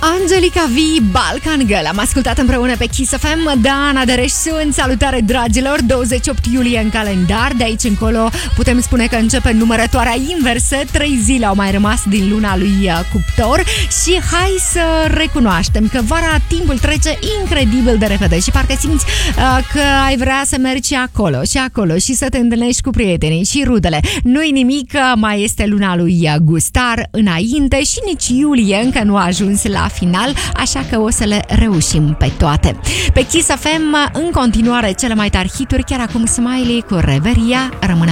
Angelica V, Balkan Girl. Am ascultat împreună pe Kiss FM. Dana Dereș sunt. Salutare, dragilor. 28 iulie în calendar. De aici încolo putem spune că începe numărătoarea inversă. 3 zile au mai rămas din luna lui Cuptor. Și hai să recunoaștem că vara timpul trece incredibil de repede. Și parcă simți că ai vrea să mergi și acolo și să te întâlnești cu prietenii și rudele. Nu-i nimic, mai este luna lui Gustar înainte și nici iulie încă nu a ajuns la final, așa că o să le reușim pe toate. Pe Kiss FM, în continuare, cele mai tari hituri, chiar acum Smiley cu Reveria. Rămâne